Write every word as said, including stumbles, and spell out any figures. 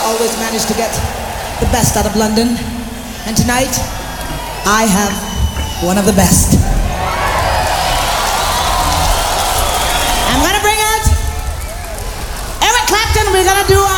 always manage to get the best out of London. And tonight, I have one of the best. I'm gonna bring out Eric Clapton. We're gonna do our